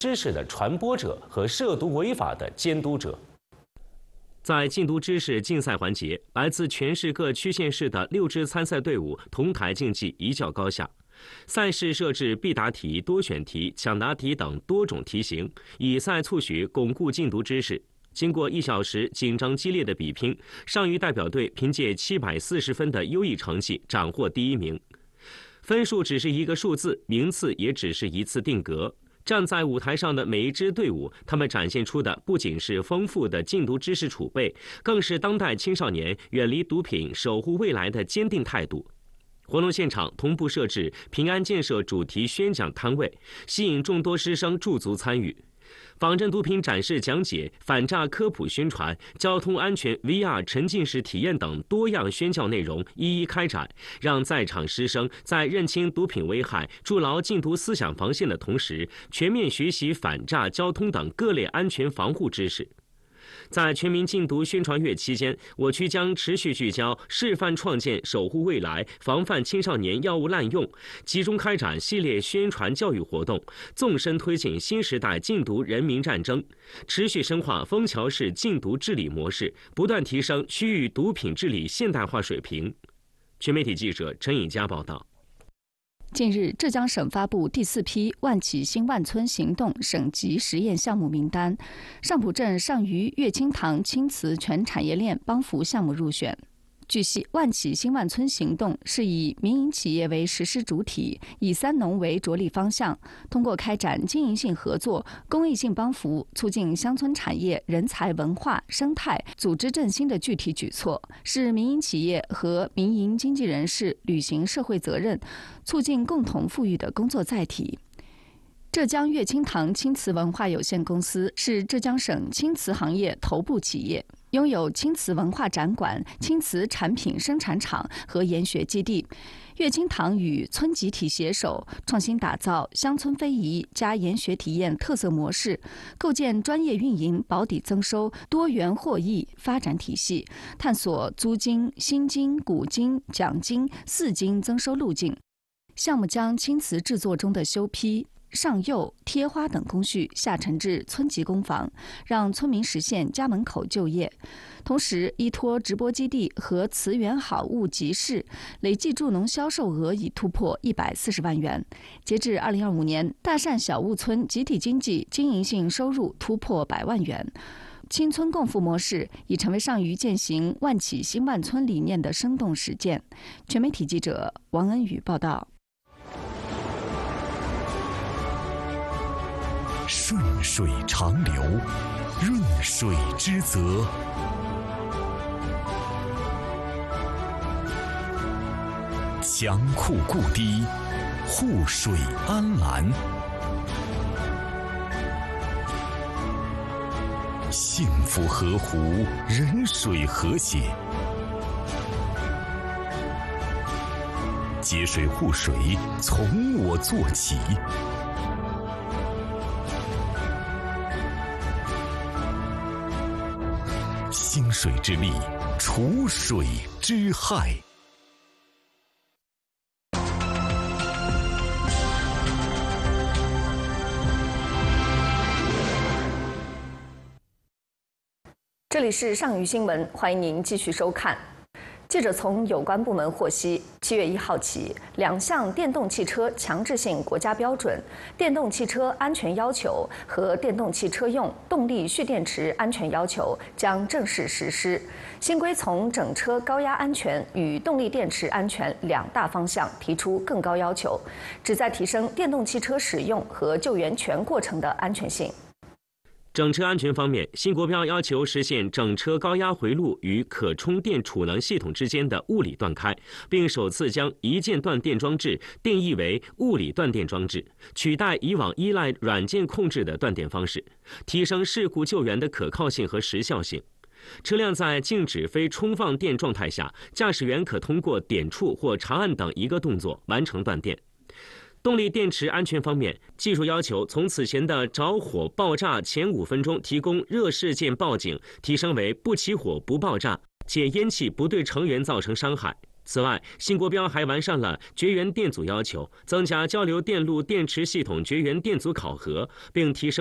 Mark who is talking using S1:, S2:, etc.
S1: 知识的传播者和涉毒违法的监督者。在禁毒知识竞赛环节，来自全市各区县市的6支参赛队伍同台竞技，一较高下。赛事设置必答题、多选题、抢答题等多种题型，以赛促许，巩固禁毒知识。经过1小时紧张激烈的比拼，上虞代表队凭借740分的优异成绩斩获第1名。分数只是一个数字，名次也只是一次定格。站在舞台上的每一支队伍，他们展现出的不仅是丰富的禁毒知识储备，更是当代青少年远离毒品、守护未来的坚定态度。活动现场同步设置平安建设主题宣讲摊位，吸引众多师生驻足参与。仿真毒品展示讲解、反诈科普宣传、交通安全 VR 沉浸式体验等多样宣教内容一一开展，让在场师生在认清毒品危害、筑牢禁毒思想防线的同时，全面学习反诈、交通等各类安全防护知识。在全民禁毒宣传月期间，我区将持续聚焦示范创建、守护未来、防范青少年药物滥用，集中开展系列宣传教育活动，纵深推进新时代禁毒人民战争，持续深化枫桥市禁毒治理模式，不断提升区域毒品治理现代化水平。全媒体记者陈颖佳报道。
S2: 近日，浙江省发布第4批万企新万村行动省级实验项目名单，上浦镇上虞乐清堂青瓷全产业链帮扶项目入选。据悉，万企新万村行动是以民营企业为实施主体，以3农为着力方向，通过开展经营性合作、公益性帮扶，促进乡村产业、人才、文化、生态、组织振兴的具体举措，是民营企业和民营经济人士履行社会责任、促进共同富裕的工作载体。浙江乐清堂青瓷文化有限公司是浙江省青瓷行业头部企业，拥有青瓷文化展馆、青瓷产品生产厂和研学基地。乐清堂与村集体携手，创新打造乡村非遗加研学体验特色模式，构建专业运营、保底增收、多元获益发展体系，探索租金、新金、古金、奖金4金增收路径。项目将青瓷制作中的修坯、上釉、贴花等工序下沉至村级工坊，让村民实现家门口就业。同时，依托直播基地和瓷源好物集市，累计助农销售额已突破140万元。截至2025年，大善小务村集体经济经营性收入突破100万元。青村共富模式已成为上虞践行万企新万村理念的生动实践。全媒体记者王恩宇报道。
S3: 顺水长流，润水之泽。强库固堤，护水安澜。幸福河湖，人水和谐。节水护水，从我做起。兴水之力，除水之害。
S2: 这里是上虞新闻，欢迎您继续收看。记者从有关部门获悉，7月1号起，2项电动汽车强制性国家标准、电动汽车安全要求和电动汽车用动力蓄电池安全要求将正式实施。新规从整车高压安全与动力电池安全2大方向提出更高要求，旨在提升电动汽车使用和救援全过程的安全性。
S1: 整车安全方面，新国标要求实现整车高压回路与可充电储能系统之间的物理断开，并首次将一键断电装置定义为物理断电装置，取代以往依赖软件控制的断电方式，提升事故救援的可靠性和时效性。车辆在静止非充放电状态下，驾驶员可通过点触或长按等一个动作完成断电。动力电池安全方面，技术要求从此前的着火爆炸前5分钟提供热事件报警，提升为不起火不爆炸，且烟气不对成员造成伤害。 此外，新国标还完善了绝缘电阻要求，增加交流电路电池系统绝缘电阻考核，并提升